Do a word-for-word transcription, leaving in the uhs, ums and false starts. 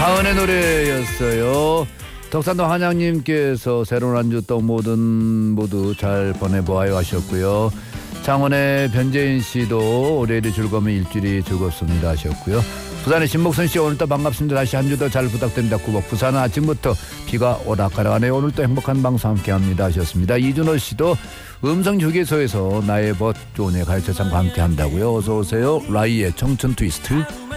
가은의 노래였어요. 덕산동 한양님께서 새로운 한 주 또 모든 모두 잘 보내보아요 하셨고요. 창원의 변재인 씨도 월요일이 즐거우면 일주일이 즐겁습니다 하셨고요. 부산의 신목선 씨 오늘도 반갑습니다. 다시 한 주도 잘 부탁드립니다. 구복 부산은 아침부터 비가 오락가락하네요. 오늘도 행복한 방송 함께합니다 하셨습니다. 이준호 씨도 음성휴게소에서 나의 벗 좋은 애 가르쳐장과 함께한다고요. 어서 오세요. 라이의 청춘 트위스트.